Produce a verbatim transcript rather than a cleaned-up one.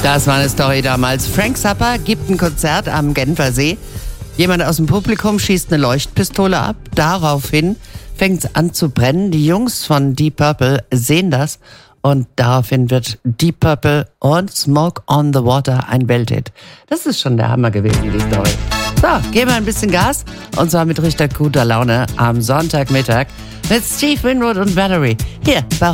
Das war eine Story damals. Frank Zappa gibt ein Konzert am Genfer See. Jemand aus dem Publikum schießt eine Leuchtpistole ab. Daraufhin fängt es an zu brennen. Die Jungs von Deep Purple sehen das. Und daraufhin wird Deep Purple und Smoke on the Water ein Welthit. Das ist schon der Hammer gewesen, die Story. So, geben wir ein bisschen Gas. Und zwar mit richtig guter Laune am Sonntagmittag mit Steve Winwood und Valerie. Hier bei